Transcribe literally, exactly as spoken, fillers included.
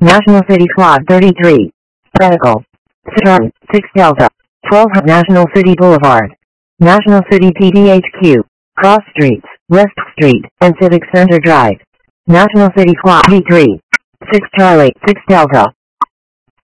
National City Squad thirty-three. Medical. Citron, six Delta. twelve National City Boulevard. National City P D H Q. Cross Streets, West Street, and Civic Center Drive. National City Squad P three. six Charlie, six Delta.